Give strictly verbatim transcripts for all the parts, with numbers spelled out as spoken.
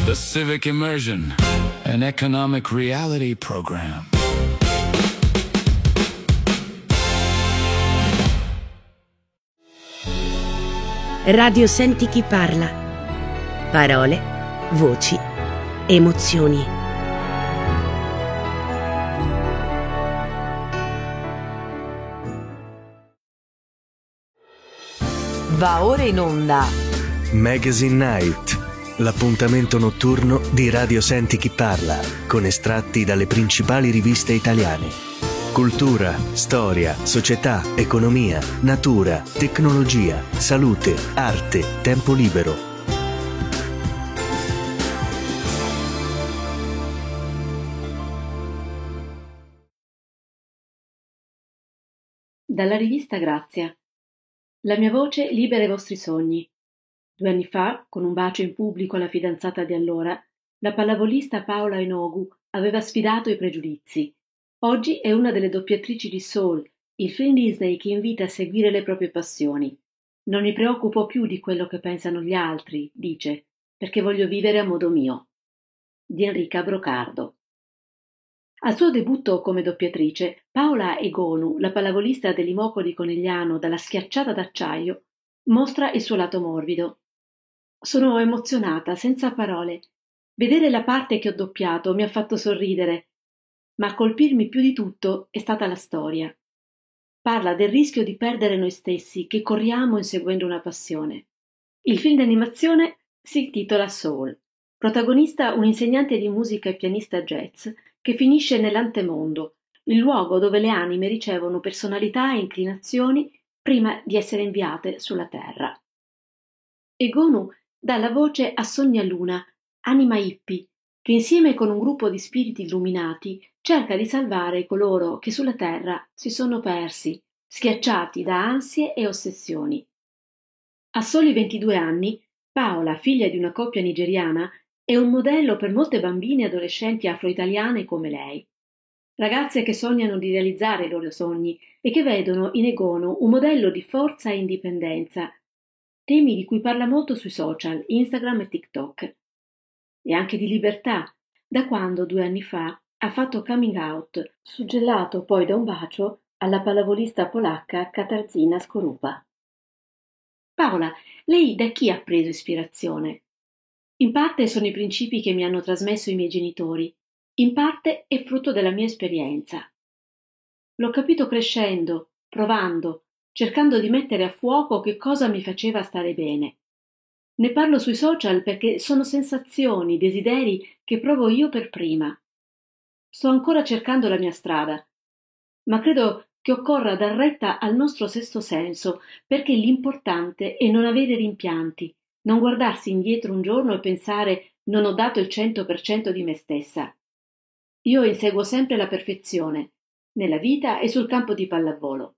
The Civic Immersion, an economic reality program. Radio Senti chi parla. Parole, voci, emozioni. Va ora in onda Magazine Night, l'appuntamento notturno di Radio Senti chi parla, con estratti dalle principali riviste italiane. Cultura, storia, società, economia, natura, tecnologia, salute, arte, tempo libero. Dalla rivista Grazia. La mia voce libera i vostri sogni. Due anni fa, con un bacio in pubblico alla fidanzata di allora, la pallavolista Paola Enogu aveva sfidato i pregiudizi. Oggi è una delle doppiatrici di Soul, il film Disney che invita a seguire le proprie passioni. Non mi preoccupo più di quello che pensano gli altri, dice, perché voglio vivere a modo mio. Di Enrica Brocardo. Al suo debutto come doppiatrice, Paola Egonu, la pallavolista dell'Imoco di Conegliano dalla Schiacciata d'acciaio, mostra il suo lato morbido. Sono emozionata, senza parole. Vedere la parte che ho doppiato mi ha fatto sorridere, ma a colpirmi più di tutto è stata la storia. Parla del rischio di perdere noi stessi che corriamo inseguendo una passione. Il film d'animazione si intitola Soul. Protagonista un insegnante di musica e pianista jazz che finisce nell'antemondo, il luogo dove le anime ricevono personalità e inclinazioni prima di essere inviate sulla terra. Egonu dà la voce a Sonia Luna, anima hippie, che insieme con un gruppo di spiriti illuminati cerca di salvare coloro che sulla terra si sono persi, schiacciati da ansie e ossessioni. A soli ventidue anni, Paola, figlia di una coppia nigeriana, è un modello per molte bambine e adolescenti afro-italiane come lei. Ragazze che sognano di realizzare i loro sogni e che vedono in Egonu un modello di forza e indipendenza, temi di cui parla molto sui social, Instagram e TikTok. E anche di libertà, da quando due anni fa ha fatto coming out, suggellato poi da un bacio alla pallavolista polacca Katarzyna Skorupa. Paola, lei da chi ha preso ispirazione? In parte sono i principi che mi hanno trasmesso i miei genitori, in parte è frutto della mia esperienza. L'ho capito crescendo, provando, cercando di mettere a fuoco che cosa mi faceva stare bene. Ne parlo sui social perché sono sensazioni, desideri che provo io per prima. Sto ancora cercando la mia strada, ma credo che occorra dar retta al nostro sesto senso, perché l'importante è non avere rimpianti, non guardarsi indietro un giorno e pensare non ho dato il cento per cento di me stessa. Io inseguo sempre la perfezione, nella vita e sul campo di pallavolo.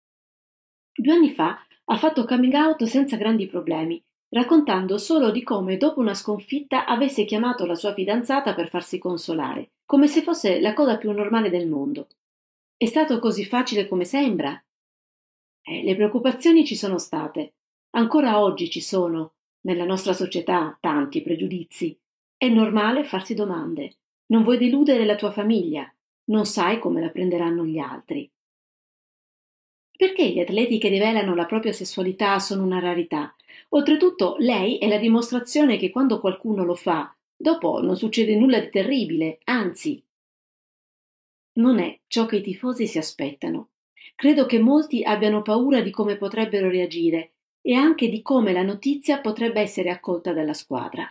Due anni fa ha fatto coming out senza grandi problemi, raccontando solo di come dopo una sconfitta avesse chiamato la sua fidanzata per farsi consolare, come se fosse la cosa più normale del mondo. È stato così facile come sembra? Eh, le preoccupazioni ci sono state. Ancora oggi ci sono, nella nostra società, tanti pregiudizi. È normale farsi domande. Non vuoi deludere la tua famiglia, non sai come la prenderanno gli altri. Perché gli atleti che rivelano la propria sessualità sono una rarità? Oltretutto, lei è la dimostrazione che quando qualcuno lo fa, dopo non succede nulla di terribile, anzi. Non è ciò che i tifosi si aspettano. Credo che molti abbiano paura di come potrebbero reagire e anche di come la notizia potrebbe essere accolta dalla squadra.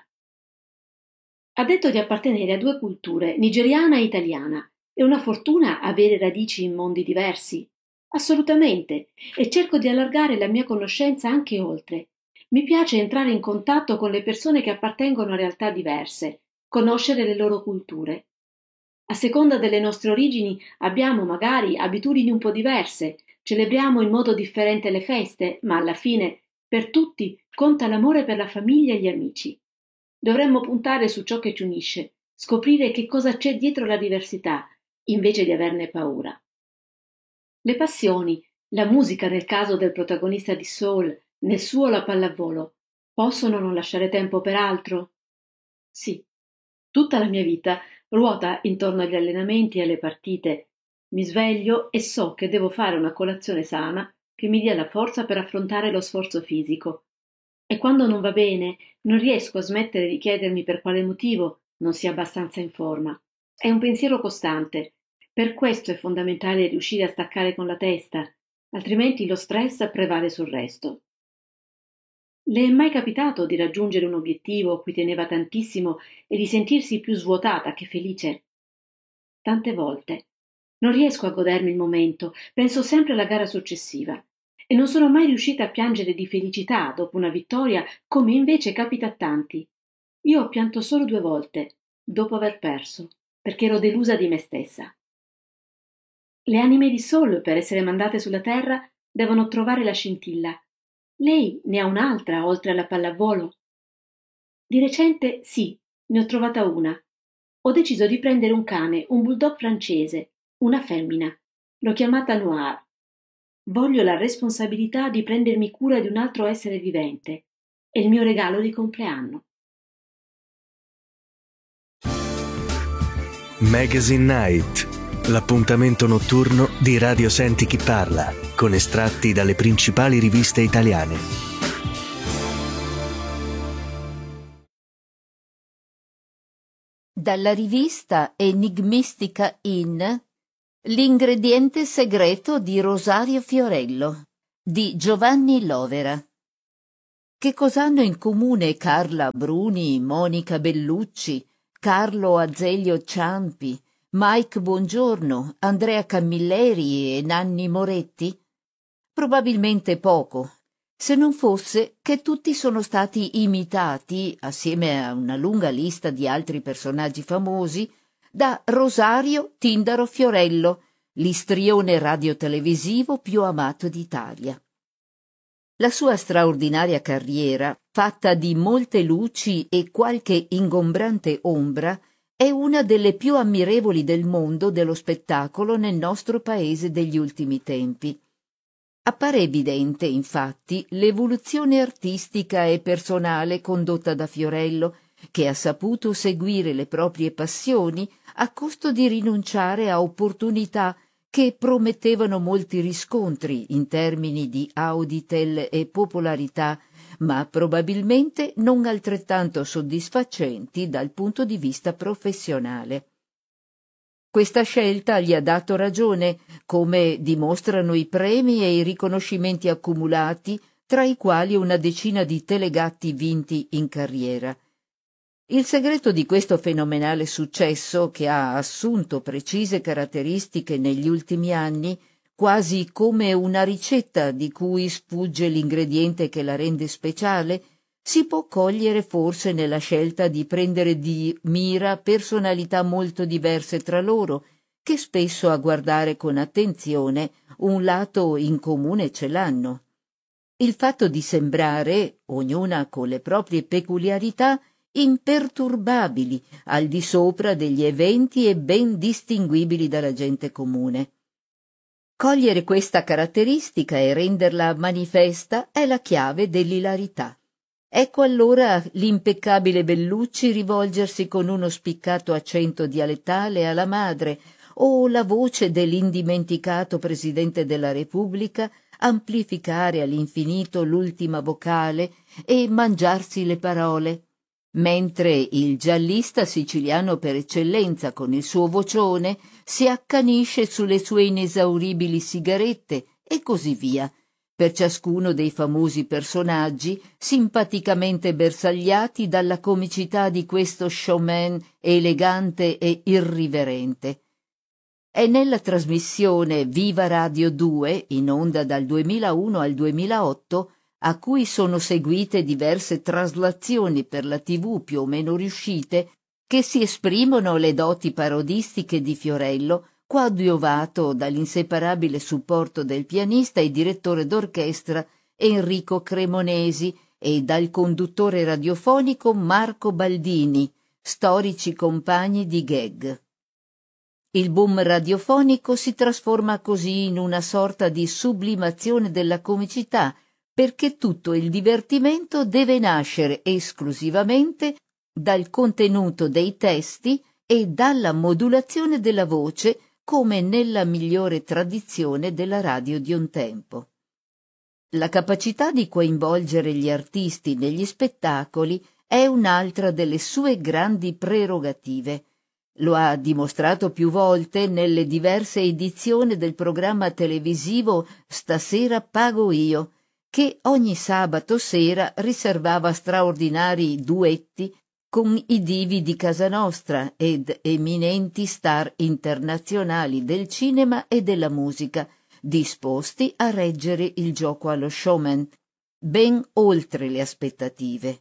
Ha detto di appartenere a due culture, nigeriana e italiana. È una fortuna avere radici in mondi diversi? Assolutamente, e cerco di allargare la mia conoscenza anche oltre. Mi piace entrare in contatto con le persone che appartengono a realtà diverse, conoscere le loro culture. A seconda delle nostre origini abbiamo magari abitudini un po' diverse, celebriamo in modo differente le feste, ma alla fine, per tutti, conta l'amore per la famiglia e gli amici. Dovremmo puntare su ciò che ci unisce, scoprire che cosa c'è dietro la diversità, invece di averne paura. Le passioni, la musica nel caso del protagonista di Soul, nel suo la pallavolo, possono non lasciare tempo per altro? Sì, tutta la mia vita ruota intorno agli allenamenti e alle partite. Mi sveglio e so che devo fare una colazione sana che mi dia la forza per affrontare lo sforzo fisico. E quando non va bene, non riesco a smettere di chiedermi per quale motivo non sia abbastanza in forma. È un pensiero costante. Per questo è fondamentale riuscire a staccare con la testa, altrimenti lo stress prevale sul resto. Le è mai capitato di raggiungere un obiettivo a cui teneva tantissimo e di sentirsi più svuotata che felice? Tante volte. Non riesco a godermi il momento, penso sempre alla gara successiva. E non sono mai riuscita a piangere di felicità dopo una vittoria, come invece capita a tanti. Io ho pianto solo due volte, dopo aver perso, perché ero delusa di me stessa. Le anime di Soul, per essere mandate sulla Terra, devono trovare la scintilla. Lei ne ha un'altra, oltre alla pallavolo? Di recente, sì, ne ho trovata una. Ho deciso di prendere un cane, un bulldog francese, una femmina. L'ho chiamata Noir. Voglio la responsabilità di prendermi cura di un altro essere vivente. È il mio regalo di compleanno. Magazine Night, l'appuntamento notturno di Radio Senti Chi Parla, con estratti dalle principali riviste italiane. Dalla rivista enigmistica In, L'ingrediente segreto di Rosario Fiorello di Giovanni Lovera. Che cos'hanno in comune Carla Bruni, Monica Bellucci, Carlo Azeglio Ciampi, Mike Bongiorno, Andrea Camilleri e Nanni Moretti? Probabilmente poco, se non fosse che tutti sono stati imitati, assieme a una lunga lista di altri personaggi famosi, da Rosario Tindaro Fiorello, l'istrione radiotelevisivo più amato d'Italia. La sua straordinaria carriera, fatta di molte luci e qualche ingombrante ombra, è una delle più ammirevoli del mondo dello spettacolo nel nostro paese degli ultimi tempi. Appare evidente, infatti, l'evoluzione artistica e personale condotta da Fiorello, che ha saputo seguire le proprie passioni a costo di rinunciare a opportunità che promettevano molti riscontri in termini di auditel e popolarità, ma probabilmente non altrettanto soddisfacenti dal punto di vista professionale. Questa scelta gli ha dato ragione, come dimostrano i premi e i riconoscimenti accumulati, tra i quali una decina di telegatti vinti in carriera. Il segreto di questo fenomenale successo, che ha assunto precise caratteristiche negli ultimi anni, quasi come una ricetta di cui sfugge l'ingrediente che la rende speciale, si può cogliere forse nella scelta di prendere di mira personalità molto diverse tra loro, che spesso a guardare con attenzione un lato in comune ce l'hanno. Il fatto di sembrare, ognuna con le proprie peculiarità, imperturbabili, al di sopra degli eventi e ben distinguibili dalla gente comune. Cogliere questa caratteristica e renderla manifesta è la chiave dell'ilarità. Ecco allora l'impeccabile Bellucci rivolgersi con uno spiccato accento dialettale alla madre, o la voce dell'indimenticato Presidente della Repubblica amplificare all'infinito l'ultima vocale e mangiarsi le parole, mentre il giallista siciliano per eccellenza con il suo vocione si accanisce sulle sue inesauribili sigarette e così via, per ciascuno dei famosi personaggi simpaticamente bersagliati dalla comicità di questo showman elegante e irriverente. È nella trasmissione Viva Radio due, in onda dal duemilauno al duemilaotto, a cui sono seguite diverse traslazioni per la tivù più o meno riuscite, che si esprimono le doti parodistiche di Fiorello, coadiuvato dall'inseparabile supporto del pianista e direttore d'orchestra Enrico Cremonesi e dal conduttore radiofonico Marco Baldini, storici compagni di gag. Il boom radiofonico si trasforma così in una sorta di sublimazione della comicità, perché tutto il divertimento deve nascere esclusivamente dal contenuto dei testi e dalla modulazione della voce, come nella migliore tradizione della radio di un tempo. La capacità di coinvolgere gli artisti negli spettacoli è un'altra delle sue grandi prerogative. Lo ha dimostrato più volte nelle diverse edizioni del programma televisivo Stasera pago io, che ogni sabato sera riservava straordinari duetti con i divi di casa nostra ed eminenti star internazionali del cinema e della musica, disposti a reggere il gioco allo showman, ben oltre le aspettative.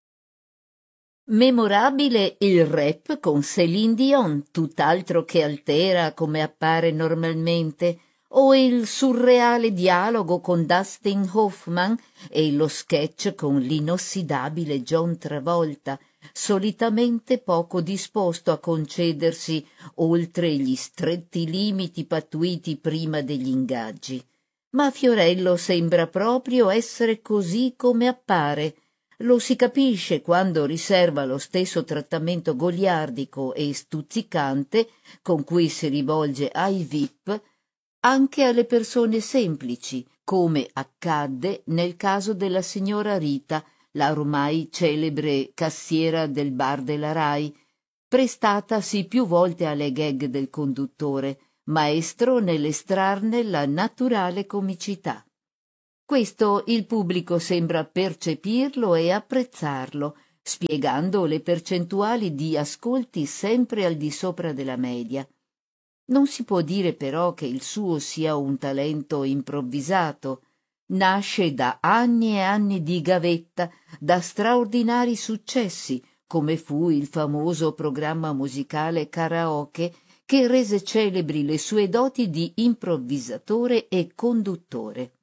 Memorabile il rap con Céline Dion, tutt'altro che altera come appare normalmente, o il surreale dialogo con Dustin Hoffman e lo sketch con l'inossidabile John Travolta, solitamente poco disposto a concedersi oltre gli stretti limiti pattuiti prima degli ingaggi. Ma Fiorello sembra proprio essere così come appare. Lo si capisce quando riserva lo stesso trattamento goliardico e stuzzicante con cui si rivolge ai V I P anche alle persone semplici, come accadde nel caso della signora Rita, la ormai celebre cassiera del bar della Rai, prestatasi più volte alle gag del conduttore, maestro nell'estrarne la naturale comicità. Questo il pubblico sembra percepirlo e apprezzarlo, spiegando le percentuali di ascolti sempre al di sopra della media. Non si può dire però che il suo sia un talento improvvisato. Nasce da anni e anni di gavetta, da straordinari successi, come fu il famoso programma musicale Karaoke, che rese celebri le sue doti di improvvisatore e conduttore.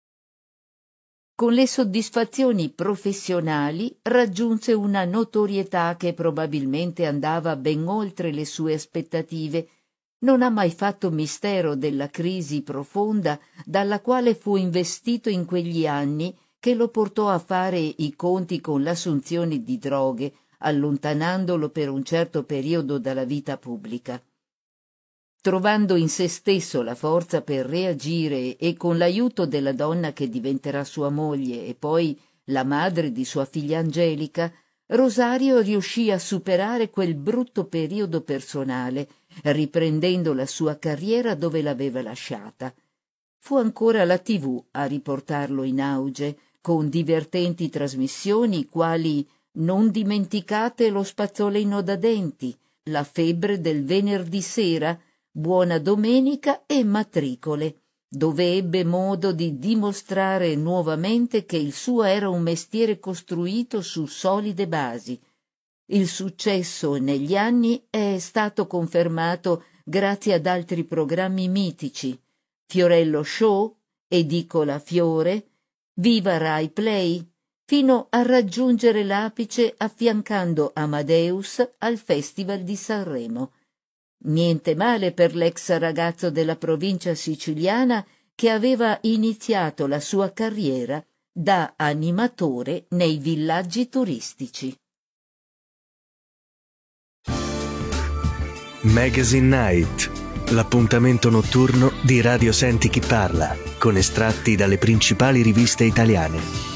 Con le soddisfazioni professionali raggiunse una notorietà che probabilmente andava ben oltre le sue aspettative. Non ha mai fatto mistero della crisi profonda dalla quale fu investito in quegli anni, che lo portò a fare i conti con l'assunzione di droghe, allontanandolo per un certo periodo dalla vita pubblica. Trovando in se stesso la forza per reagire e con l'aiuto della donna che diventerà sua moglie e poi la madre di sua figlia Angelica, Rosario riuscì a superare quel brutto periodo personale, riprendendo la sua carriera dove l'aveva lasciata. Fu ancora la tivù a riportarlo in auge, con divertenti trasmissioni quali Non dimenticate lo spazzolino da denti, La febbre del venerdì sera, Buona domenica e Matricole, dove ebbe modo di dimostrare nuovamente che il suo era un mestiere costruito su solide basi. Il successo negli anni è stato confermato grazie ad altri programmi mitici: Fiorello Show, Edicola Fiore, Viva Rai Play, fino a raggiungere l'apice affiancando Amadeus al Festival di Sanremo. Niente male per l'ex ragazzo della provincia siciliana che aveva iniziato la sua carriera da animatore nei villaggi turistici. Magazine Night, l'appuntamento notturno di Radio Senti Chi Parla, con estratti dalle principali riviste italiane.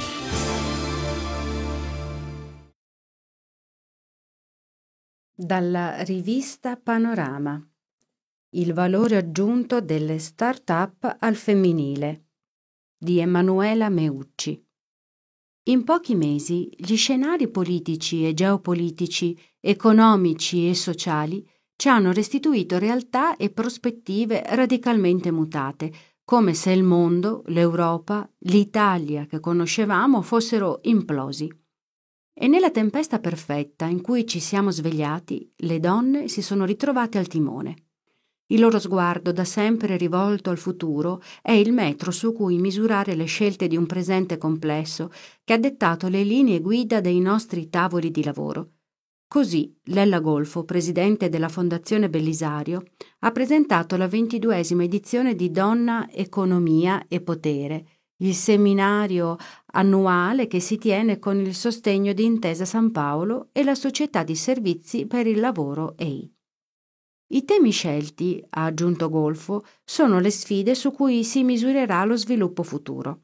Dalla rivista Panorama. Il valore aggiunto delle start-up al femminile di Emanuela Meucci. In pochi mesi gli scenari politici e geopolitici, economici e sociali ci hanno restituito realtà e prospettive radicalmente mutate, come se il mondo, l'Europa, l'Italia che conoscevamo fossero implosi. E nella tempesta perfetta in cui ci siamo svegliati, le donne si sono ritrovate al timone. Il loro sguardo, da sempre rivolto al futuro, è il metro su cui misurare le scelte di un presente complesso che ha dettato le linee guida dei nostri tavoli di lavoro. Così Lella Golfo, presidente della Fondazione Bellisario, ha presentato la ventiduesima edizione di Donna, Economia e Potere, il seminario annuale che si tiene con il sostegno di Intesa San Paolo e la Società di Servizi per il Lavoro E I. I temi scelti, ha aggiunto Golfo, sono le sfide su cui si misurerà lo sviluppo futuro.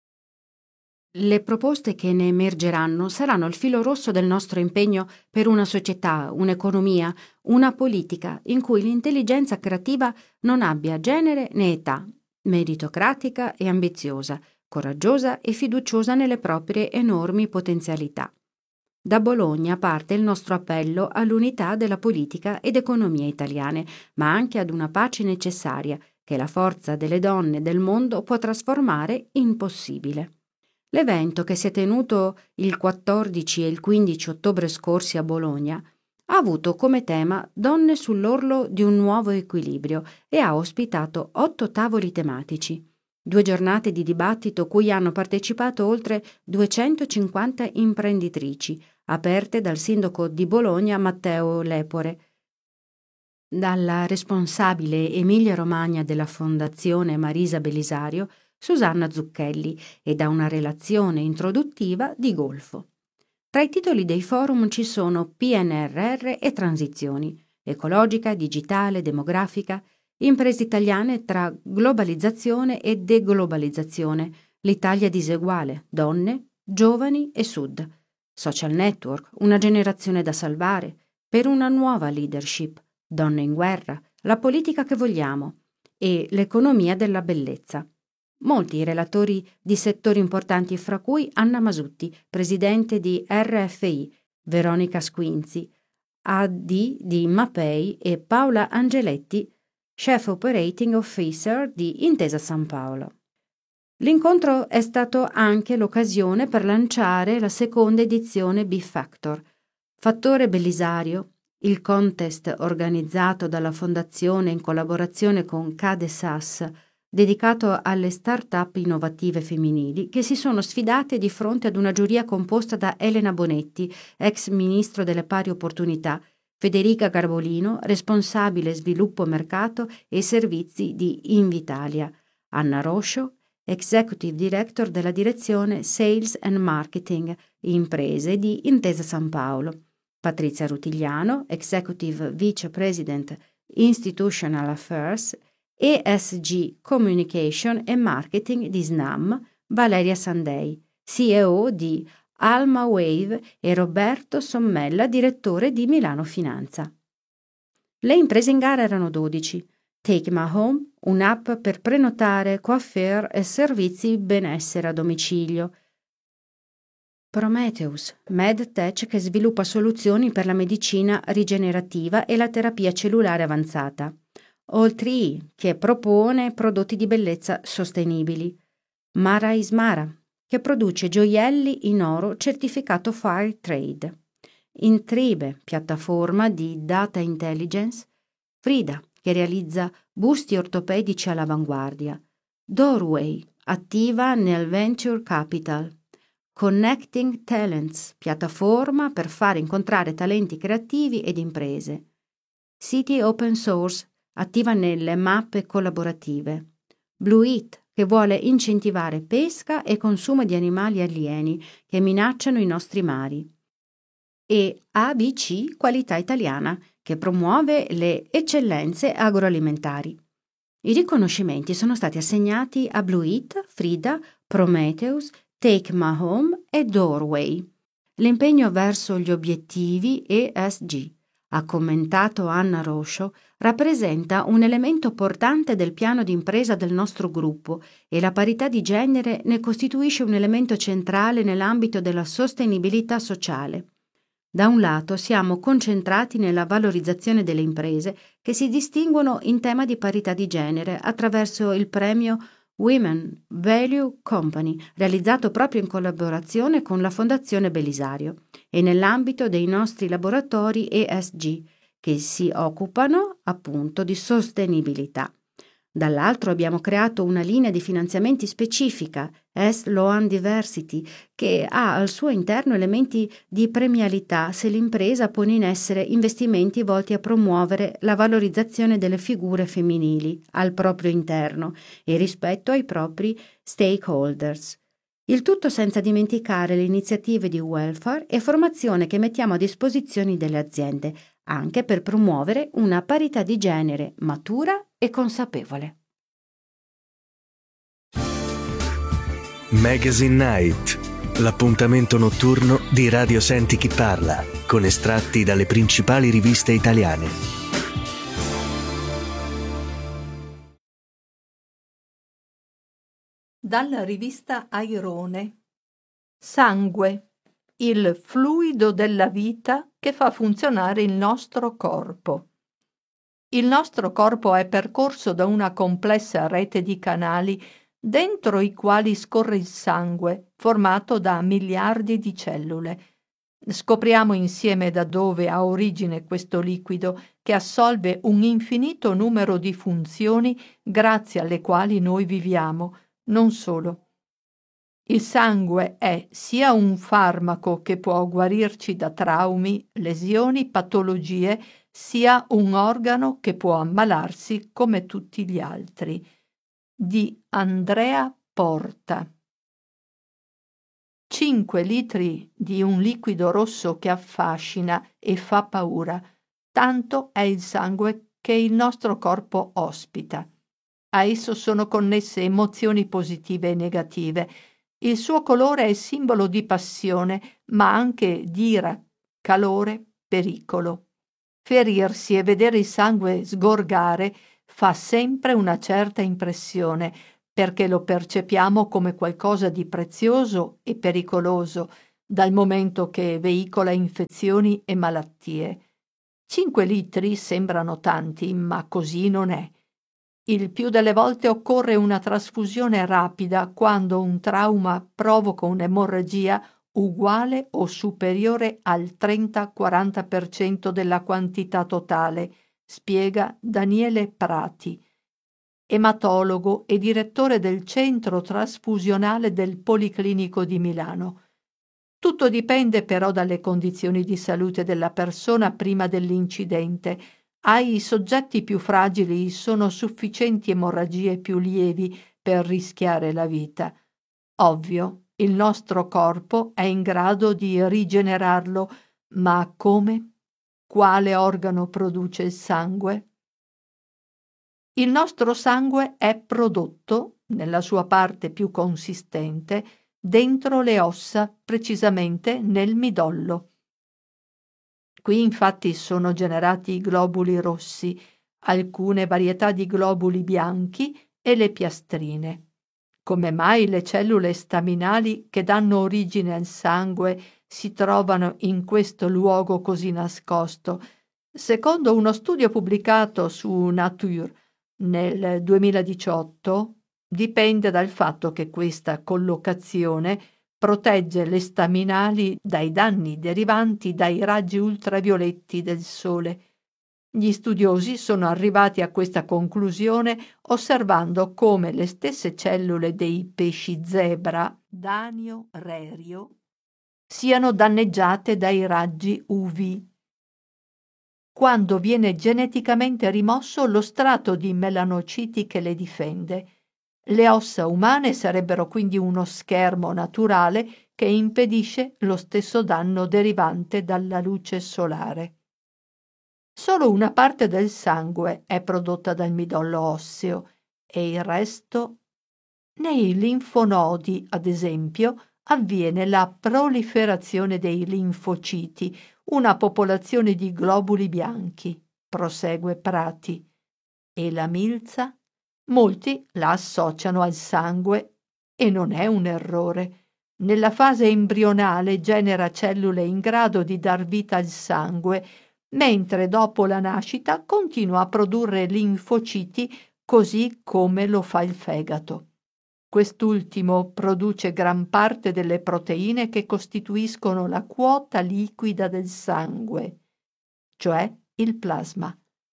Le proposte che ne emergeranno saranno il filo rosso del nostro impegno per una società, un'economia, una politica in cui l'intelligenza creativa non abbia genere né età, meritocratica e ambiziosa, coraggiosa e fiduciosa nelle proprie enormi potenzialità. Da Bologna parte il nostro appello all'unità della politica ed economia italiane, ma anche ad una pace necessaria che la forza delle donne del mondo può trasformare in possibile. L'evento che si è tenuto il quattordici e il quindici ottobre scorsi a Bologna ha avuto come tema Donne sull'orlo di un nuovo equilibrio e ha ospitato otto tavoli tematici, due giornate di dibattito cui hanno partecipato oltre duecentocinquanta imprenditrici, aperte dal sindaco di Bologna Matteo Lepore, dalla responsabile Emilia-Romagna della Fondazione Marisa Belisario, Susanna Zucchelli, e da una relazione introduttiva di Golfo. Tra i titoli dei forum ci sono P N R R e transizioni, ecologica, digitale, demografica, imprese italiane tra globalizzazione e deglobalizzazione, l'Italia diseguale, donne, giovani e sud, social network, una generazione da salvare, per una nuova leadership, donne in guerra, la politica che vogliamo e l'economia della bellezza. Molti i relatori di settori importanti, fra cui Anna Masutti, presidente di R F I, Veronica Squinzi, A D di Mapei e Paola Angeletti, Chief Operating Officer di Intesa San Paolo. L'incontro è stato anche l'occasione per lanciare la seconda edizione B-Factor, Fattore Belisario, il contest organizzato dalla Fondazione in collaborazione con CADESAS, dedicato alle start-up innovative femminili che si sono sfidate di fronte ad una giuria composta da Elena Bonetti, ex ministro delle pari opportunità, Federica Garbolino, responsabile sviluppo mercato e servizi di Invitalia, Anna Roscio, executive director della direzione Sales and Marketing Imprese di Intesa San Paolo, Patrizia Rutigliano, executive vice president Institutional Affairs, E S G Communication e Marketing di SNAM, Valeria Sandei, C E O di Alma Wave, e Roberto Sommella, direttore di Milano Finanza. Le imprese in gara erano dodici. Take My Home, un'app per prenotare coiffure e servizi benessere a domicilio. Prometheus, MedTech che sviluppa soluzioni per la medicina rigenerativa e la terapia cellulare avanzata. All tre E, che propone prodotti di bellezza sostenibili. Mara Ismara, che produce gioielli in oro certificato Fair Trade. Intribe, piattaforma di data intelligence. Frida, che realizza busti ortopedici all'avanguardia. Doorway, attiva nel Venture Capital. Connecting Talents, piattaforma per fare incontrare talenti creativi ed imprese. City Open Source, attiva nelle mappe collaborative. Blue It, che vuole incentivare pesca e consumo di animali alieni che minacciano i nostri mari. E A B C Qualità Italiana, che promuove le eccellenze agroalimentari. I riconoscimenti sono stati assegnati a Blue It, Frida, Prometheus, Take My Home e Doorway. L'impegno verso gli obiettivi E S G, ha commentato Anna Roscio, rappresenta un elemento portante del piano di impresa del nostro gruppo e la parità di genere ne costituisce un elemento centrale nell'ambito della sostenibilità sociale. Da un lato siamo concentrati nella valorizzazione delle imprese che si distinguono in tema di parità di genere attraverso il premio Women Value Company, realizzato proprio in collaborazione con la Fondazione Belisario, e nell'ambito dei nostri laboratori E S G, che si occupano appunto di sostenibilità. Dall'altro abbiamo creato una linea di finanziamenti specifica, S. Loan Diversity, che ha al suo interno elementi di premialità se l'impresa pone in essere investimenti volti a promuovere la valorizzazione delle figure femminili al proprio interno e rispetto ai propri stakeholders. Il tutto senza dimenticare le iniziative di welfare e formazione che mettiamo a disposizione delle aziende, anche per promuovere una parità di genere matura e consapevole. Magazine Night, l'appuntamento notturno di Radio Senti Chi Parla, con estratti dalle principali riviste italiane. Dalla rivista Airone. Sangue, il fluido della vita che fa funzionare il nostro corpo. Il nostro corpo è percorso da una complessa rete di canali dentro i quali scorre il sangue, formato da miliardi di cellule. Scopriamo insieme da dove ha origine questo liquido che assolve un infinito numero di funzioni grazie alle quali noi viviamo. Non solo. Il sangue è sia un farmaco che può guarirci da traumi, lesioni, patologie, sia un organo che può ammalarsi come tutti gli altri. Di Andrea Porta. Cinque litri di un liquido rosso che affascina e fa paura. Tanto è il sangue che il nostro corpo ospita. A esso sono connesse emozioni positive e negative. Il suo colore è simbolo di passione, ma anche di ira, calore, pericolo. Ferirsi e vedere il sangue sgorgare fa sempre una certa impressione, perché lo percepiamo come qualcosa di prezioso e pericoloso, dal momento che veicola infezioni e malattie. Cinque litri sembrano tanti, ma così non è. Il più delle volte occorre una trasfusione rapida quando un trauma provoca un'emorragia uguale o superiore al trenta-quaranta per cento della quantità totale, spiega Daniele Prati, ematologo e direttore del Centro Trasfusionale del Policlinico di Milano. Tutto dipende però dalle condizioni di salute della persona prima dell'incidente. Ai soggetti più fragili sono sufficienti emorragie più lievi per rischiare la vita. Ovvio, il nostro corpo è in grado di rigenerarlo, ma come? Quale organo produce il sangue? Il nostro sangue è prodotto, nella sua parte più consistente, dentro le ossa, precisamente nel midollo. Qui infatti sono generati i globuli rossi, alcune varietà di globuli bianchi e le piastrine. Come mai le cellule staminali che danno origine al sangue si trovano in questo luogo così nascosto? Secondo uno studio pubblicato su Nature nel duemiladiciotto, dipende dal fatto che questa collocazione protegge le staminali dai danni derivanti dai raggi ultravioletti del sole. Gli studiosi sono arrivati a questa conclusione osservando come le stesse cellule dei pesci zebra, Danio rerio, siano danneggiate dai raggi U V. Quando viene geneticamente rimosso lo strato di melanociti che le difende. Le ossa umane sarebbero quindi uno schermo naturale che impedisce lo stesso danno derivante dalla luce solare. Solo una parte del sangue è prodotta dal midollo osseo e il resto. Nei linfonodi, ad esempio, avviene la proliferazione dei linfociti, una popolazione di globuli bianchi, prosegue Prati. E la milza? Molti la associano al sangue e non è un errore. Nella fase embrionale genera cellule in grado di dar vita al sangue, mentre dopo la nascita continua a produrre linfociti così come lo fa il fegato. Quest'ultimo produce gran parte delle proteine che costituiscono la quota liquida del sangue, cioè il plasma.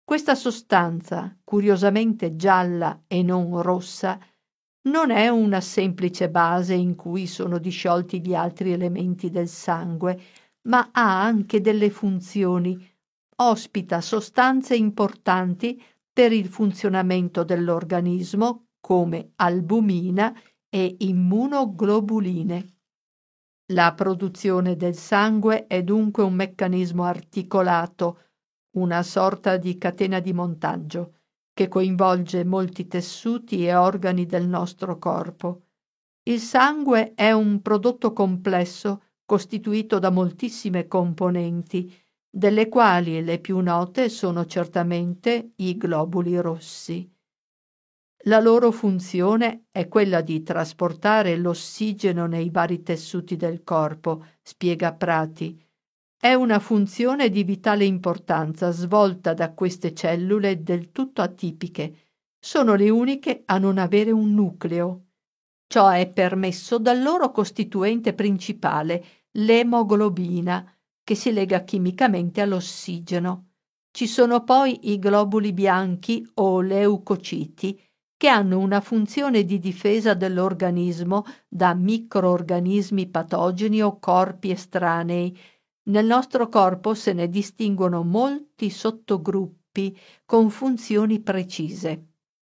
Questa sostanza, curiosamente gialla e non rossa, non è una semplice base in cui sono disciolti gli altri elementi del sangue, ma ha anche delle funzioni, ospita sostanze importanti per il funzionamento dell'organismo come albumina e immunoglobuline. La produzione del sangue è dunque un meccanismo articolato, una sorta di catena di montaggio, che coinvolge molti tessuti e organi del nostro corpo. Il sangue è un prodotto complesso costituito da moltissime componenti, delle quali le più note sono certamente i globuli rossi. La loro funzione è quella di trasportare l'ossigeno nei vari tessuti del corpo, spiega Prati. È una funzione di vitale importanza svolta da queste cellule del tutto atipiche. Sono le uniche a non avere un nucleo. Ciò è permesso dal loro costituente principale, l'emoglobina, che si lega chimicamente all'ossigeno. Ci sono poi i globuli bianchi o leucociti, che hanno una funzione di difesa dell'organismo da microorganismi patogeni o corpi estranei. Nel nostro corpo se ne distinguono molti sottogruppi con funzioni precise.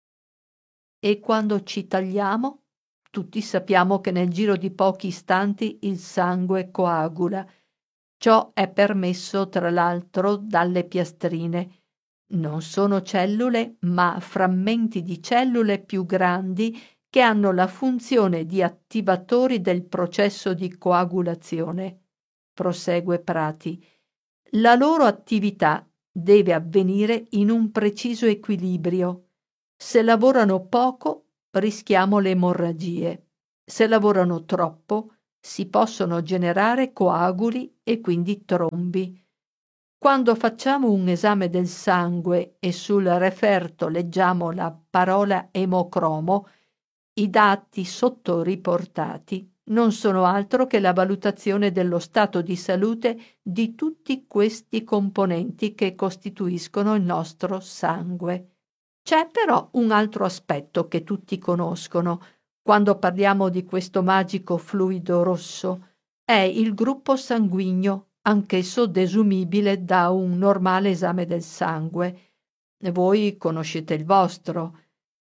E quando ci tagliamo? Tutti sappiamo che nel giro di pochi istanti il sangue coagula. Ciò è permesso, tra l'altro, dalle piastrine. Non sono cellule, ma frammenti di cellule più grandi che hanno la funzione di attivatori del processo di coagulazione. Prosegue Prati. La loro attività deve avvenire in un preciso equilibrio. Se lavorano poco, rischiamo le emorragie. Se lavorano troppo, si possono generare coaguli e quindi trombi. Quando facciamo un esame del sangue e sul referto leggiamo la parola emocromo, i dati sottoriportati non sono altro che la valutazione dello stato di salute di tutti questi componenti che costituiscono il nostro sangue. C'è però un altro aspetto che tutti conoscono quando parliamo di questo magico fluido rosso. È il gruppo sanguigno, anch'esso desumibile da un normale esame del sangue. Voi conoscete il vostro.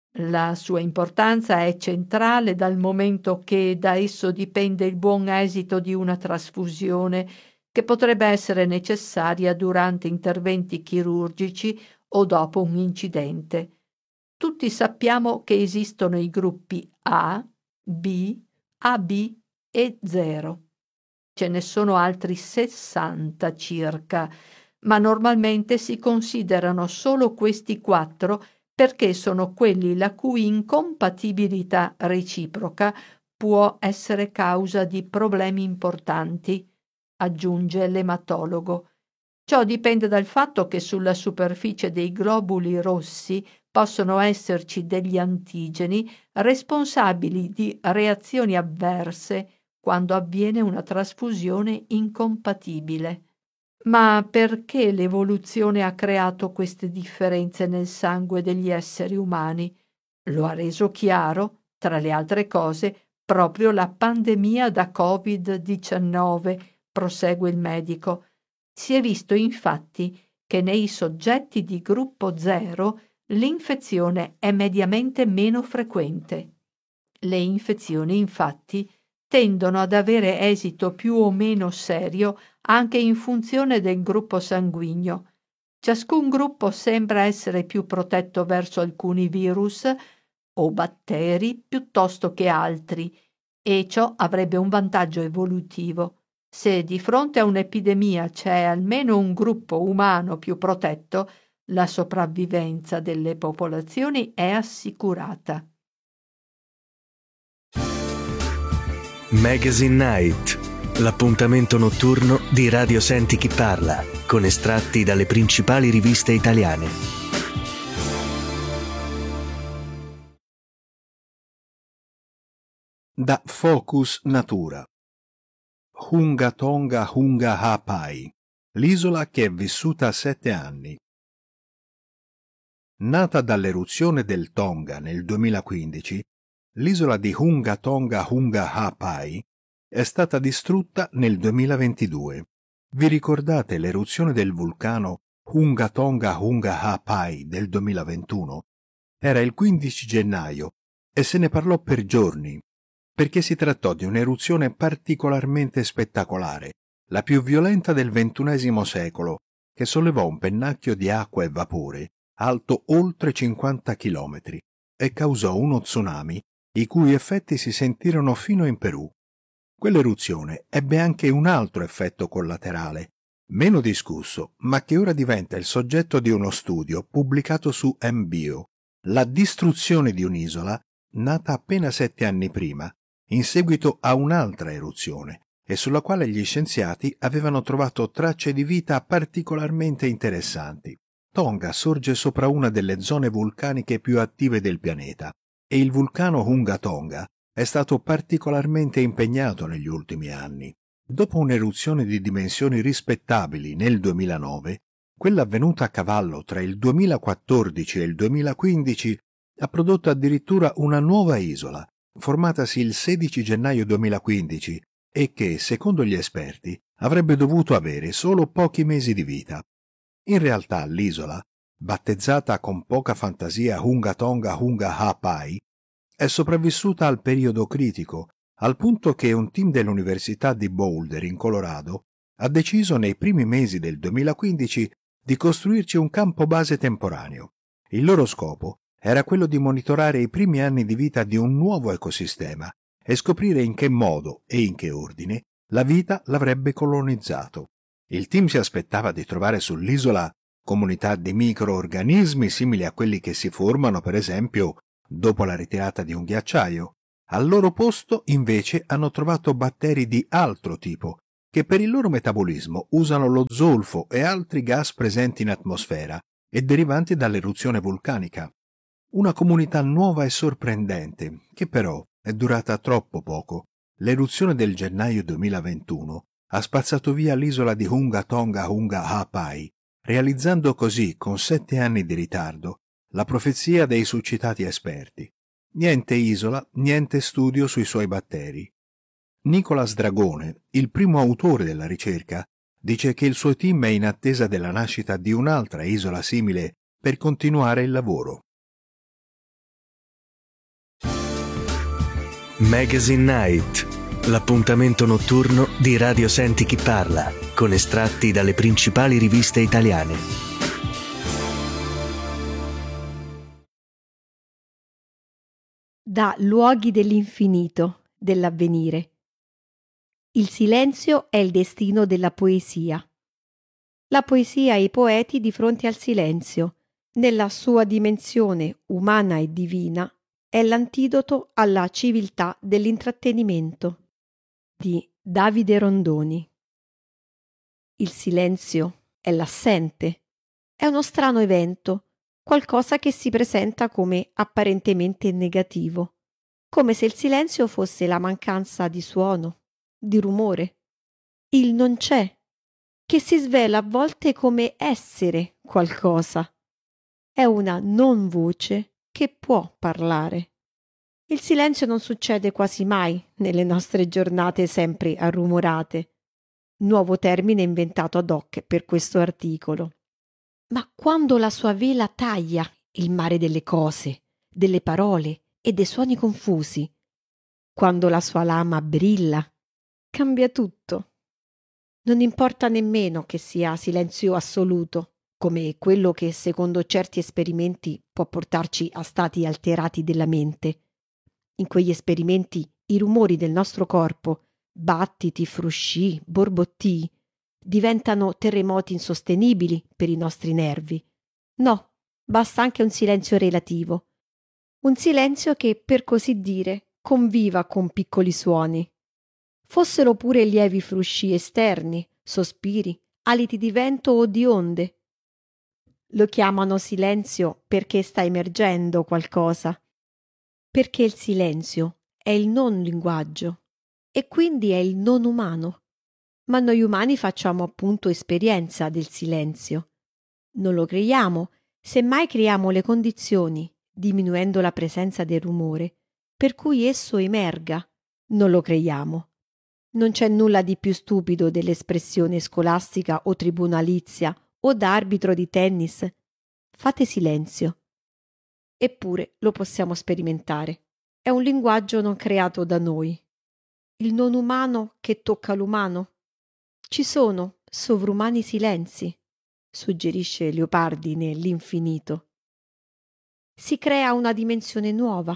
La sua importanza è centrale dal momento che da esso dipende il buon esito di una trasfusione che potrebbe essere necessaria durante interventi chirurgici o dopo un incidente. Tutti sappiamo che esistono i gruppi A, B, A B e zero. Ce ne sono altri sessanta circa, ma normalmente si considerano solo questi quattro perché sono quelli la cui incompatibilità reciproca può essere causa di problemi importanti, aggiunge l'ematologo. Ciò dipende dal fatto che sulla superficie dei globuli rossi possono esserci degli antigeni responsabili di reazioni avverse quando avviene una trasfusione incompatibile. Ma perché l'evoluzione ha creato queste differenze nel sangue degli esseri umani? Lo ha reso chiaro, tra le altre cose, proprio la pandemia da covid diciannove, prosegue il medico. Si è visto infatti che nei soggetti di gruppo zero l'infezione è mediamente meno frequente. Le infezioni, infatti, tendono ad avere esito più o meno serio anche in funzione del gruppo sanguigno. Ciascun gruppo sembra essere più protetto verso alcuni virus o batteri piuttosto che altri, e ciò avrebbe un vantaggio evolutivo. Se di fronte a un'epidemia c'è almeno un gruppo umano più protetto, la sopravvivenza delle popolazioni è assicurata. Magazine Night, l'appuntamento notturno di Radio Senti Chi Parla, con estratti dalle principali riviste italiane. Da Focus Natura. Hunga Tonga Hunga Hapai, l'isola che è vissuta sette anni. Nata dall'eruzione del Tonga nel duemilaquindici, l'isola di Hunga Tonga Hunga Ha'apai è stata distrutta nel duemilaventidue. Vi ricordate l'eruzione del vulcano Hunga Tonga Hunga Ha'apai del duemilaventuno? Era il quindici gennaio e se ne parlò per giorni, perché si trattò di un'eruzione particolarmente spettacolare, la più violenta del ventunesimo secolo, che sollevò un pennacchio di acqua e vapore alto oltre cinquanta chilometri e causò uno tsunami i cui effetti si sentirono fino in Perù. Quell'eruzione ebbe anche un altro effetto collaterale, meno discusso, ma che ora diventa il soggetto di uno studio pubblicato su MBio, la distruzione di un'isola nata appena sette anni prima, in seguito a un'altra eruzione, e sulla quale gli scienziati avevano trovato tracce di vita particolarmente interessanti. Tonga sorge sopra una delle zone vulcaniche più attive del pianeta e il vulcano Hunga Tonga è stato particolarmente impegnato negli ultimi anni. Dopo un'eruzione di dimensioni rispettabili nel duemilanove, quella avvenuta a cavallo tra il duemilaquattordici e il duemilaquindici ha prodotto addirittura una nuova isola, formatasi il sedici gennaio duemilaquindici e che, secondo gli esperti, avrebbe dovuto avere solo pochi mesi di vita. In realtà l'isola, battezzata con poca fantasia Hunga Tonga Hunga Ha'apai, è sopravvissuta al periodo critico, al punto che un team dell'Università di Boulder in Colorado ha deciso nei primi mesi del duemilaquindici di costruirci un campo base temporaneo. Il loro scopo era quello di monitorare i primi anni di vita di un nuovo ecosistema e scoprire in che modo e in che ordine la vita l'avrebbe colonizzato. Il team si aspettava di trovare sull'isola comunità di microorganismi simili a quelli che si formano, per esempio, dopo la ritirata di un ghiacciaio. Al loro posto, invece, hanno trovato batteri di altro tipo, che per il loro metabolismo usano lo zolfo e altri gas presenti in atmosfera e derivanti dall'eruzione vulcanica. Una comunità nuova e sorprendente, che però è durata troppo poco. L'eruzione del gennaio duemilaventuno ha spazzato via l'isola di Hunga Tonga Hunga Ha'apai, realizzando così, con sette anni di ritardo, la profezia dei succitati esperti. Niente isola, niente studio sui suoi batteri. Nicolas Dragone, il primo autore della ricerca, dice che il suo team è in attesa della nascita di un'altra isola simile per continuare il lavoro. Magazine Night, l'appuntamento notturno di Radio Senti Chi Parla, con estratti dalle principali riviste italiane. Da Luoghi dell'infinito, dell'avvenire. Il silenzio è il destino della poesia. La poesia e i poeti di fronte al silenzio, nella sua dimensione umana e divina, è l'antidoto alla civiltà dell'intrattenimento. Di Davide Rondoni. Il silenzio è l'assente, è uno strano evento, qualcosa che si presenta come apparentemente negativo, come se il silenzio fosse la mancanza di suono, di rumore, il non c'è, che si svela a volte come essere qualcosa. È una non voce che può parlare. Il silenzio non succede quasi mai nelle nostre giornate sempre arrumorate. Nuovo termine inventato ad hoc per questo articolo. Ma quando la sua vela taglia il mare delle cose, delle parole e dei suoni confusi, quando la sua lama brilla, cambia tutto. Non importa nemmeno che sia silenzio assoluto, come quello che secondo certi esperimenti può portarci a stati alterati della mente. In quegli esperimenti i rumori del nostro corpo, battiti, frusci, borbottii, diventano terremoti insostenibili per i nostri nervi. No, basta anche un silenzio relativo. Un silenzio che, per così dire, conviva con piccoli suoni. Fossero pure lievi frusci esterni, sospiri, aliti di vento o di onde. Lo chiamano silenzio perché sta emergendo qualcosa. Perché il silenzio è il non linguaggio e quindi è il non umano. Ma noi umani facciamo appunto esperienza del silenzio. Non lo creiamo, Semmai creiamo le condizioni, diminuendo la presenza del rumore, per cui esso emerga, non lo creiamo. Non c'è nulla di più stupido dell'espressione scolastica o tribunalizia o da arbitro di tennis. Fate silenzio. Eppure lo possiamo sperimentare. È un linguaggio non creato da noi. Il non umano che tocca l'umano. Ci sono sovrumani silenzi, suggerisce Leopardi nell'Infinito. Si crea una dimensione nuova.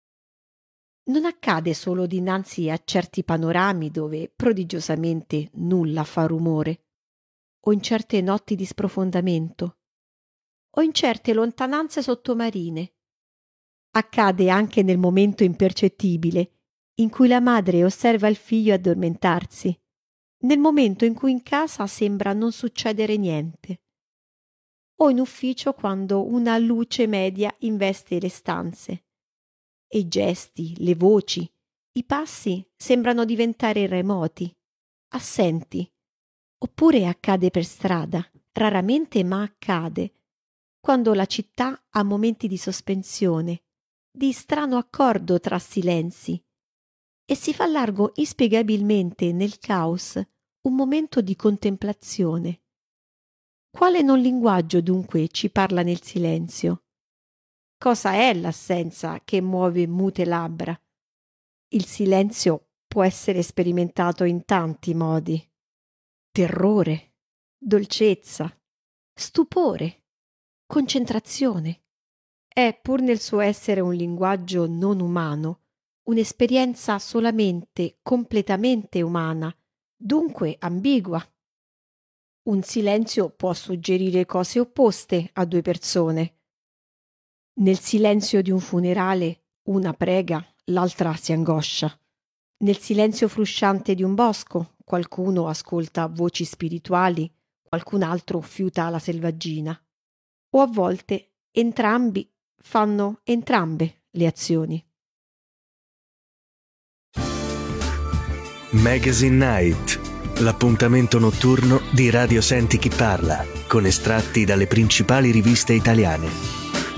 Non accade solo dinanzi a certi panorami dove prodigiosamente nulla fa rumore, o in certe notti di sprofondamento, o in certe lontananze sottomarine. Accade anche nel momento impercettibile in cui la madre osserva il figlio addormentarsi, nel momento in cui in casa sembra non succedere niente, o in ufficio quando una luce media investe le stanze e i gesti, le voci, i passi sembrano diventare remoti, assenti. Oppure accade per strada, raramente ma accade, quando la città ha momenti di sospensione, di strano accordo tra silenzi, e si fa largo inspiegabilmente nel caos un momento di contemplazione. Quale non linguaggio dunque ci parla nel silenzio? Cosa è l'assenza che muove mute labbra? Il silenzio può essere sperimentato in tanti modi. Terrore, dolcezza, stupore, concentrazione. È, pur nel suo essere un linguaggio non umano, un'esperienza solamente completamente umana, dunque ambigua. Un silenzio può suggerire cose opposte a due persone. Nel silenzio di un funerale una prega, l'altra si angoscia. Nel silenzio frusciante di un bosco qualcuno ascolta voci spirituali, qualcun altro fiuta la selvaggina. O a volte entrambi fanno entrambe le azioni. Magazine Night, l'appuntamento notturno di Radio Senti Chi Parla, con estratti dalle principali riviste italiane.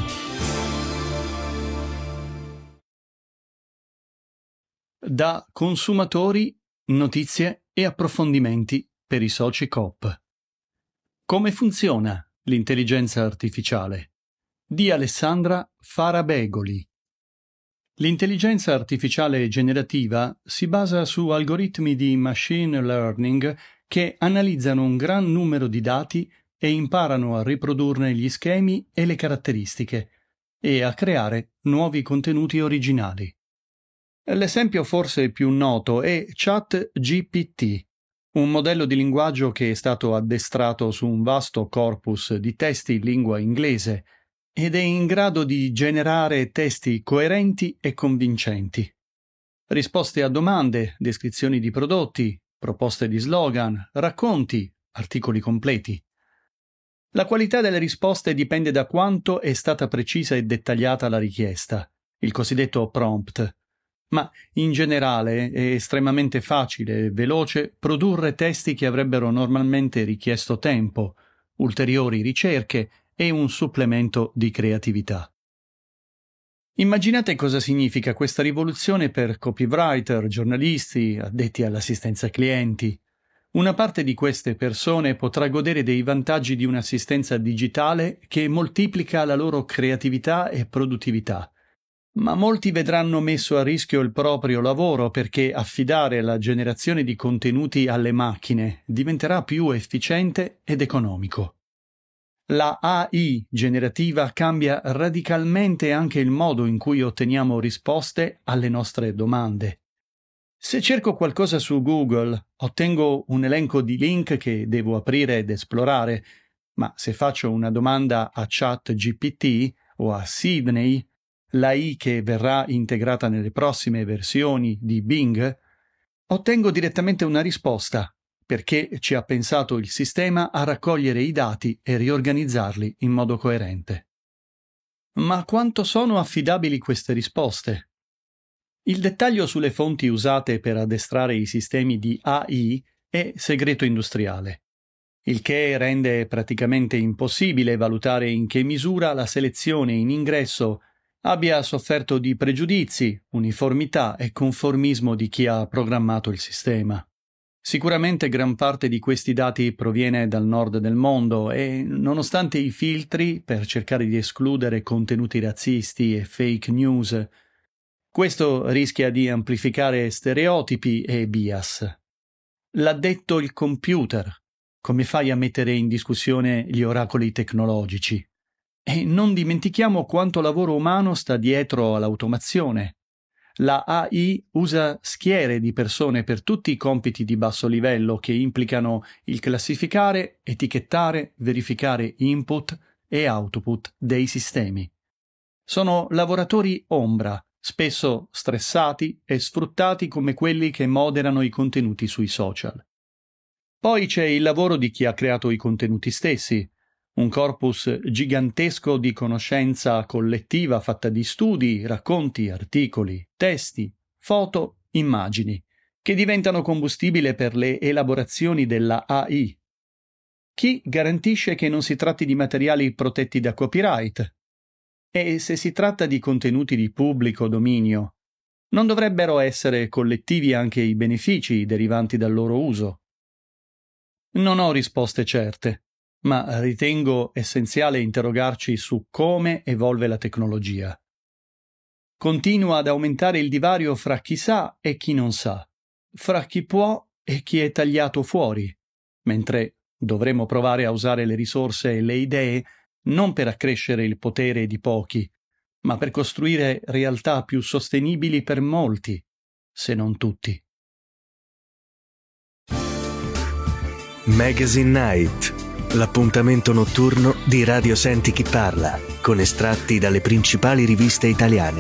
Da consumatori, notizie e approfondimenti per i soci Coop. Come funziona l'intelligenza artificiale? Di Alessandra Farabegoli. L'intelligenza artificiale generativa si basa su algoritmi di machine learning che analizzano un gran numero di dati e imparano a riprodurne gli schemi e le caratteristiche e a creare nuovi contenuti originali. L'esempio forse più noto è ChatGPT, un modello di linguaggio che è stato addestrato su un vasto corpus di testi in lingua inglese ed è in grado di generare testi coerenti e convincenti. Risposte a domande, descrizioni di prodotti, proposte di slogan, racconti, articoli completi. La qualità delle risposte dipende da quanto è stata precisa e dettagliata la richiesta, il cosiddetto prompt. Ma in generale è estremamente facile e veloce produrre testi che avrebbero normalmente richiesto tempo, ulteriori ricerche e un supplemento di creatività. Immaginate cosa significa questa rivoluzione per copywriter, giornalisti, addetti all'assistenza clienti. Una parte di queste persone potrà godere dei vantaggi di un'assistenza digitale che moltiplica la loro creatività e produttività. Ma molti vedranno messo a rischio il proprio lavoro perché affidare la generazione di contenuti alle macchine diventerà più efficiente ed economico. La A I generativa cambia radicalmente anche il modo in cui otteniamo risposte alle nostre domande. Se cerco qualcosa su Google, ottengo un elenco di link che devo aprire ed esplorare, ma se faccio una domanda a ChatGPT o a Sydney, l'A I che verrà integrata nelle prossime versioni di Bing, ottengo direttamente una risposta, perché ci ha pensato il sistema a raccogliere i dati e riorganizzarli in modo coerente. Ma quanto sono affidabili queste risposte? Il dettaglio sulle fonti usate per addestrare i sistemi di A I è segreto industriale. il che rende praticamente impossibile valutare in che misura la selezione in ingresso abbia sofferto di pregiudizi, uniformità e conformismo di chi ha programmato il sistema. Sicuramente gran parte di questi dati proviene dal nord del mondo e, nonostante i filtri per cercare di escludere contenuti razzisti e fake news, questo rischia di amplificare stereotipi e bias. L'ha detto il computer. Come fai a mettere in discussione gli oracoli tecnologici? E non dimentichiamo quanto lavoro umano sta dietro all'automazione. La A I usa schiere di persone per tutti i compiti di basso livello che implicano il classificare, etichettare, verificare input e output dei sistemi. Sono lavoratori ombra, spesso stressati e sfruttati come quelli che moderano i contenuti sui social. Poi c'è il lavoro di chi ha creato i contenuti stessi, un corpus gigantesco di conoscenza collettiva fatta di studi, racconti, articoli, testi, foto, immagini, che diventano combustibile per le elaborazioni della A I. Chi garantisce che non si tratti di materiali protetti da copyright? E se si tratta di contenuti di pubblico dominio, non dovrebbero essere collettivi anche i benefici derivanti dal loro uso? Non ho risposte certe, ma ritengo essenziale interrogarci su come evolve la tecnologia. Continua ad aumentare il divario fra chi sa e chi non sa, fra chi può e chi è tagliato fuori, mentre dovremmo provare a usare le risorse e le idee non per accrescere il potere di pochi, ma per costruire realtà più sostenibili per molti, se non tutti. Magazine Night, l'appuntamento notturno di Radio Senti Chi Parla, con estratti dalle principali riviste italiane.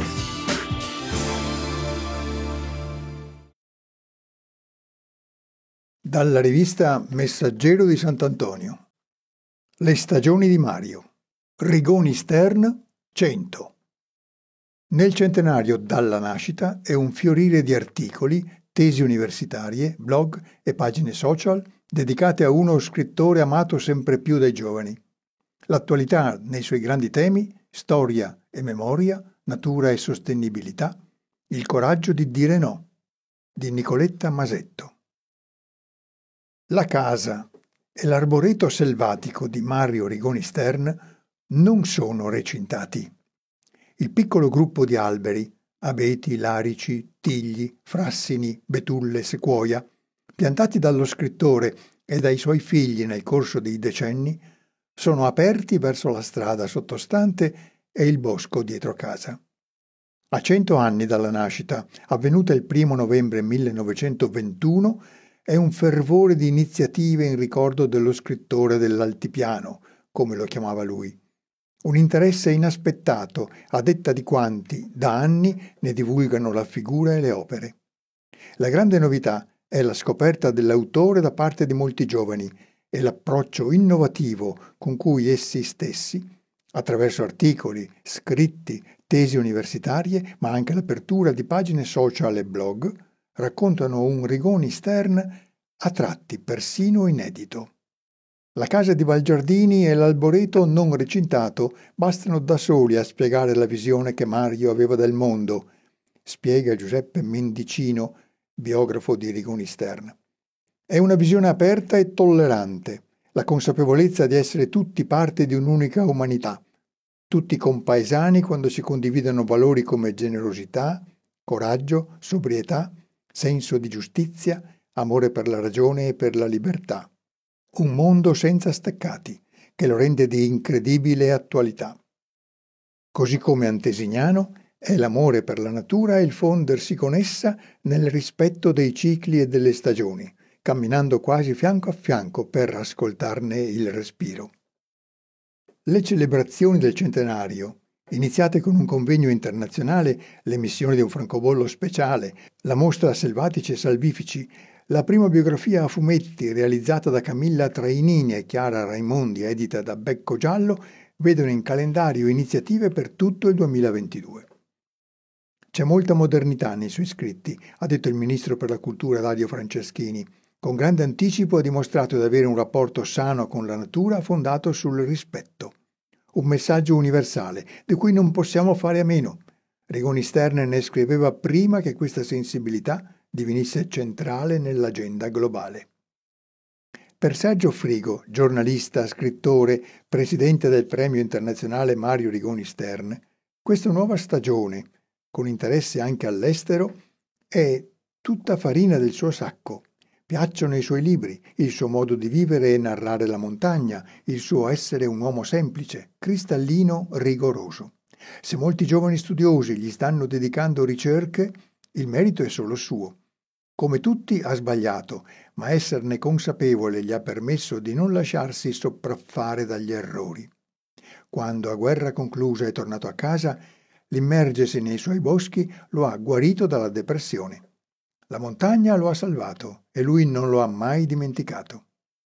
Dalla rivista Messaggero di Sant'Antonio. Le stagioni di Mario. Rigoni Stern cento. Nel centenario dalla nascita è un fiorire di articoli, tesi universitarie, blog e pagine social dedicate a uno scrittore amato sempre più dai giovani. L'attualità nei suoi grandi temi, storia e memoria, natura e sostenibilità, il coraggio di dire no, di Nicoletta Masetto. La casa e l'arboreto selvatico di Mario Rigoni Stern non sono recintati. Il piccolo gruppo di alberi, abeti, larici, tigli, frassini, betulle, sequoia, piantati dallo scrittore e dai suoi figli nel corso dei decenni, sono aperti verso la strada sottostante e il bosco dietro casa. A cento anni dalla nascita, avvenuta il primo novembre millenovecentoventuno, è un fervore di iniziative in ricordo dello scrittore dell'altipiano, come lo chiamava lui. Un interesse inaspettato a detta di quanti, da anni, ne divulgano la figura e le opere. La grande novità è la scoperta dell'autore da parte di molti giovani e l'approccio innovativo con cui essi stessi, attraverso articoli, scritti, tesi universitarie, ma anche l'apertura di pagine social e blog, raccontano un Rigoni Stern a tratti persino inedito. La casa di Valgiardini e l'alboreto non recintato bastano da soli a spiegare la visione che Mario aveva del mondo, spiega Giuseppe Mendicino, biografo di Rigoni Stern. È una visione aperta e tollerante, la consapevolezza di essere tutti parte di un'unica umanità, tutti compaesani quando si condividono valori come generosità, coraggio, sobrietà, senso di giustizia, amore per la ragione e per la libertà. Un mondo senza steccati, che lo rende di incredibile attualità. Così come Antesignano è l'amore per la natura e il fondersi con essa nel rispetto dei cicli e delle stagioni, camminando quasi fianco a fianco per ascoltarne il respiro. Le celebrazioni del centenario, iniziate con un convegno internazionale, l'emissione di un francobollo speciale, la mostra Selvatici e Salvifici, la prima biografia a fumetti realizzata da Camilla Trainini e Chiara Raimondi, edita da Becco Giallo, vedono in calendario iniziative per tutto il duemilaventidue. C'è molta modernità nei suoi scritti, ha detto il ministro per la cultura Dario Franceschini, Con grande anticipo ha dimostrato di avere un rapporto sano con la natura fondato sul rispetto. Un messaggio universale, di cui non possiamo fare a meno. Rigoni Stern ne scriveva prima che questa sensibilità divenisse centrale nell'agenda globale. Per Sergio Frigo, giornalista, scrittore, presidente del Premio Internazionale Mario Rigoni Stern, questa nuova stagione, con interesse anche all'estero, è tutta farina del suo sacco. Piacciono i suoi libri, il suo modo di vivere e narrare la montagna, il suo essere un uomo semplice, cristallino, rigoroso. Se molti giovani studiosi gli stanno dedicando ricerche, il merito è solo suo. Come tutti ha sbagliato, ma esserne consapevole gli ha permesso di non lasciarsi sopraffare dagli errori. Quando, a guerra conclusa, è tornato a casa, l'immergersi nei suoi boschi lo ha guarito dalla depressione. La montagna lo ha salvato e lui non lo ha mai dimenticato.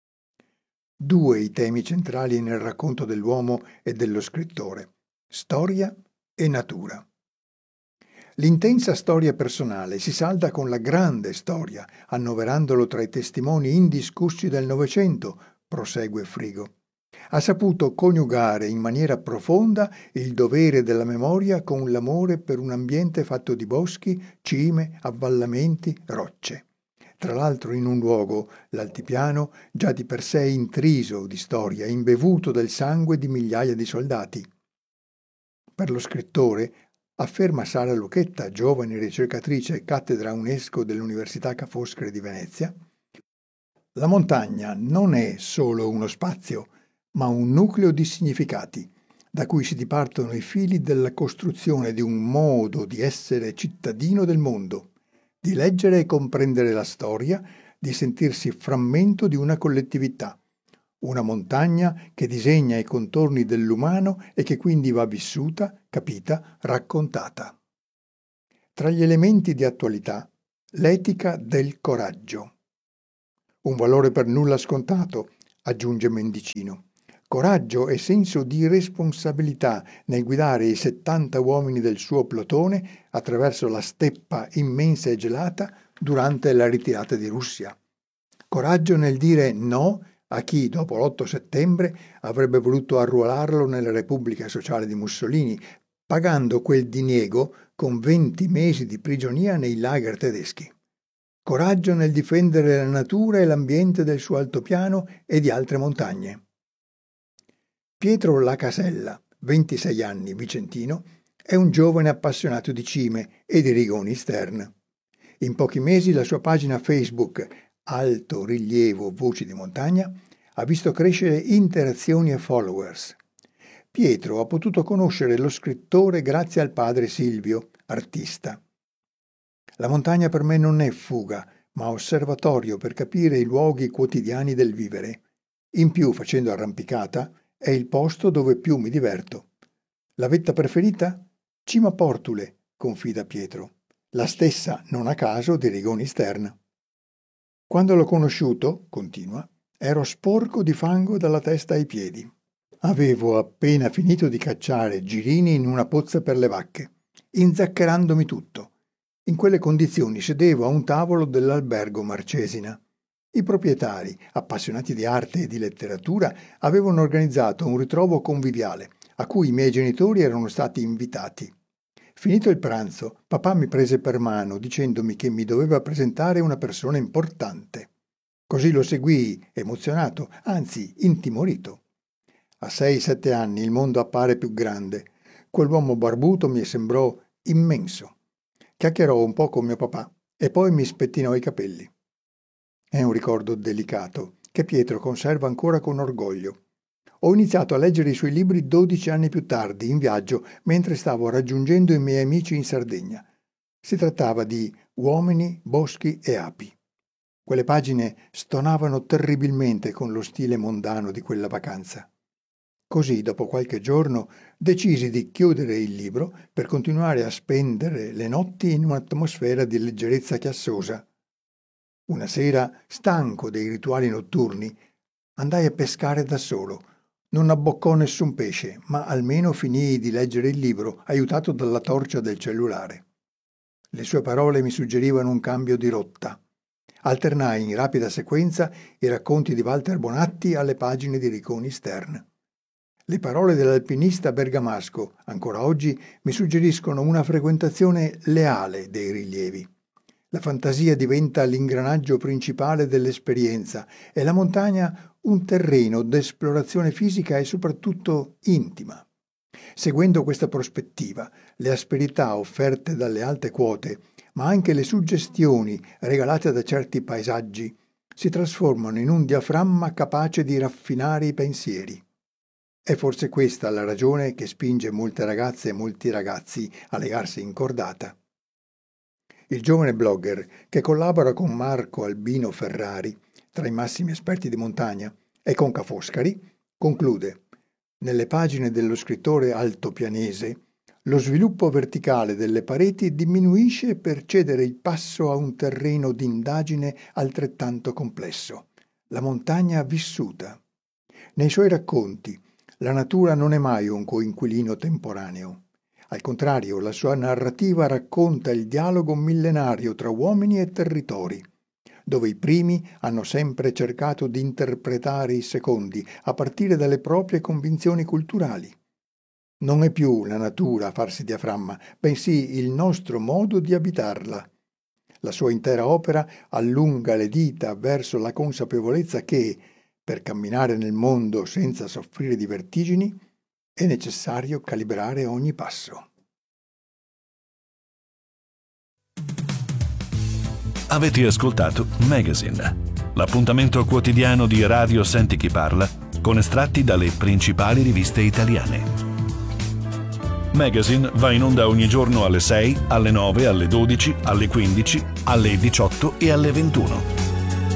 Due i temi centrali nel racconto dell'uomo e dello scrittore: storia e natura. L'intensa storia personale si salda con la grande storia, annoverandolo tra i testimoni indiscussi del Novecento, prosegue Frigo. Ha saputo coniugare in maniera profonda il dovere della memoria con l'amore per un ambiente fatto di boschi, cime, avvallamenti, rocce. Tra l'altro in un luogo, l'altipiano, già di per sé intriso di storia, imbevuto del sangue di migliaia di soldati. Per lo scrittore, afferma Sara Lucchetta, giovane ricercatrice cattedra UNESCO dell'Università Ca' Foscari di Venezia, la montagna non è solo uno spazio, ma un nucleo di significati, da cui si dipartono i fili della costruzione di un modo di essere cittadino del mondo, di leggere e comprendere la storia, di sentirsi frammento di una collettività, una montagna che disegna i contorni dell'umano e che quindi va vissuta, capita, raccontata. Tra gli elementi di attualità, l'etica del coraggio. Un valore per nulla scontato, aggiunge Mendicino. Coraggio e senso di responsabilità nel guidare i settanta uomini del suo plotone attraverso la steppa immensa e gelata durante la ritirata di Russia. Coraggio nel dire no a chi, dopo l'otto settembre, avrebbe voluto arruolarlo nella Repubblica Sociale di Mussolini, pagando quel diniego con venti mesi di prigionia nei lager tedeschi. Coraggio nel difendere la natura e l'ambiente del suo altopiano e di altre montagne. Pietro Lacasella, ventisei anni, vicentino, è un giovane appassionato di cime e di Rigoni Stern. In pochi mesi la sua pagina Facebook, Alto Rilievo Voci di Montagna, ha visto crescere interazioni e followers. Pietro ha potuto conoscere lo scrittore grazie al padre Silvio, artista. La montagna per me non è fuga, ma osservatorio per capire i luoghi quotidiani del vivere. In più, facendo arrampicata, è il posto dove più mi diverto. La vetta preferita? Cima Portule, confida Pietro. La stessa, non a caso, di Rigoni Stern. Quando l'ho conosciuto, continua, ero sporco di fango dalla testa ai piedi. Avevo appena finito di cacciare girini in una pozza per le vacche, inzaccherandomi tutto. In quelle condizioni sedevo a un tavolo dell'albergo Marcesina. I proprietari, appassionati di arte e di letteratura, avevano organizzato un ritrovo conviviale, a cui i miei genitori erano stati invitati. Finito il pranzo, papà mi prese per mano dicendomi che mi doveva presentare una persona importante. Così lo seguii, emozionato, anzi intimorito. A sei sette anni il mondo appare più grande. Quell'uomo barbuto mi sembrò immenso. Chiacchierò un po' con mio papà e poi mi spettinò i capelli. È un ricordo delicato che Pietro conserva ancora con orgoglio. Ho iniziato a leggere i suoi libri dodici anni più tardi, in viaggio, mentre stavo raggiungendo i miei amici in Sardegna. Si trattava di Uomini, boschi e api. Quelle pagine stonavano terribilmente con lo stile mondano di quella vacanza. Così, dopo qualche giorno, decisi di chiudere il libro per continuare a spendere le notti in un'atmosfera di leggerezza chiassosa. Una sera, stanco dei rituali notturni, andai a pescare da solo. Non abboccò nessun pesce, ma almeno finii di leggere il libro, aiutato dalla torcia del cellulare. Le sue parole mi suggerivano un cambio di rotta. Alternai in rapida sequenza i racconti di Walter Bonatti alle pagine di Rigoni Stern. Le parole dell'alpinista bergamasco, ancora oggi, mi suggeriscono una frequentazione leale dei rilievi. La fantasia diventa l'ingranaggio principale dell'esperienza e la montagna un terreno d'esplorazione fisica e soprattutto intima. Seguendo questa prospettiva, le asperità offerte dalle alte quote, ma anche le suggestioni regalate da certi paesaggi, si trasformano in un diaframma capace di raffinare i pensieri. È forse questa la ragione che spinge molte ragazze e molti ragazzi a legarsi in cordata. Il giovane blogger, che collabora con Marco Albino Ferrari, tra i massimi esperti di montagna, e con Ca' Foscari, conclude: nelle pagine dello scrittore altopianese, lo sviluppo verticale delle pareti diminuisce per cedere il passo a un terreno d'indagine altrettanto complesso, la montagna vissuta. Nei suoi racconti, la natura non è mai un coinquilino temporaneo. Al contrario, la sua narrativa racconta il dialogo millenario tra uomini e territori, dove i primi hanno sempre cercato di interpretare i secondi a partire dalle proprie convinzioni culturali. Non è più la natura a farsi diaframma, bensì il nostro modo di abitarla. La sua intera opera allunga le dita verso la consapevolezza che, per camminare nel mondo senza soffrire di vertigini, è necessario calibrare ogni passo. Avete ascoltato Magazine, l'appuntamento quotidiano di Radio Senti Chi Parla con estratti dalle principali riviste italiane. Magazine va in onda ogni giorno alle sei, alle nove, alle dodici, alle quindici, alle diciotto e alle ventuno.